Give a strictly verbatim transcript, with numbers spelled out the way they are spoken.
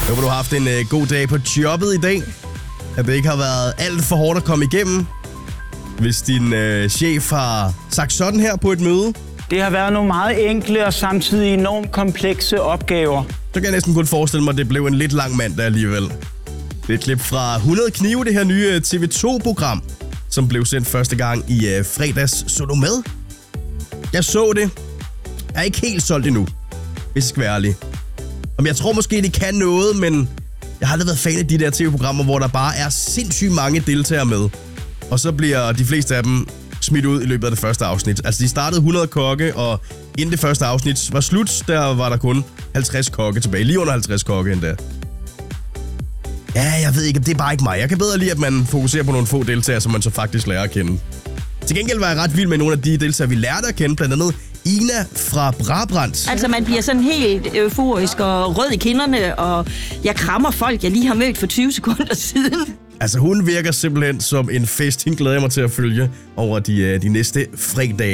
håber, du har haft en uh, god dag på jobbet i dag. At det ikke har været alt for hårdt at komme igennem. Hvis din uh, chef har sagt sådan her på et møde. Det har været nogle meget enkle og samtidig enormt komplekse opgaver. Så kan jeg næsten kun forestille mig, at det blev en lidt lang mandag alligevel. Det er et klip fra hundrede knive, det her nye T V to-program, som blev sendt første gang i uh, fredags. Så du med? Jeg så det. Jeg er ikke helt solgt endnu, hvis jeg skal være ærlig. Om jeg tror måske, det kan noget, men jeg har aldrig været fan af de der tv-programmer, hvor der bare er sindssygt mange deltagere med. Og så bliver de fleste af dem smidt ud i løbet af det første afsnit. Altså, de startede hundrede kokke, og inden det første afsnit var slut, der var der kun halvtreds kokke tilbage. Lige under halvtreds kokke endda. Ja, jeg ved ikke, det er bare ikke mig. Jeg kan bedre lide, at man fokuserer på nogle få deltagere, som man så faktisk lærer at kende. Til gengæld var jeg ret vild med nogle af de deltagere, vi lærte at kende, blandt andet Ina fra Brabrand. Altså, man bliver sådan helt euforisk og rød i kinderne, og jeg krammer folk, jeg lige har mødt for tyve sekunder siden. Altså, hun virker simpelthen som en fest. Hende glæder jeg mig til at følge over de, de næste fredage.